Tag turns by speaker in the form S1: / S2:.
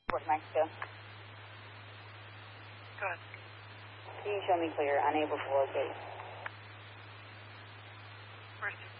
S1: Fort Mexico.
S2: Good.
S1: Can you show me clear? Unable to locate.
S2: Where's